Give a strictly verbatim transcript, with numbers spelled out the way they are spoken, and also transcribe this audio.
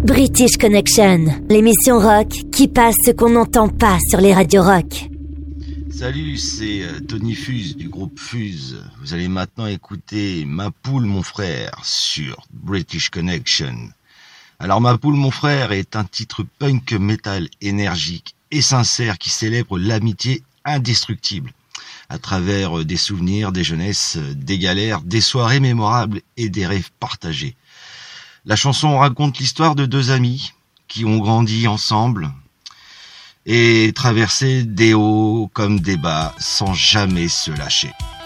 British Connection, l'émission rock qui passe ce qu'on n'entend pas sur les radios rock. Salut, c'est Tony Fuse du groupe Fuse. Vous allez maintenant écouter Ma Poule mon frère sur British Connection. Alors Ma Poule mon frère est un titre punk metal énergique et sincère qui célèbre l'amitié indestructible à travers des souvenirs, des jeunesses, des galères, des soirées mémorables et des rêves partagés. La chanson raconte l'histoire de deux amis qui ont grandi ensemble et traversé des hauts comme des bas sans jamais se lâcher.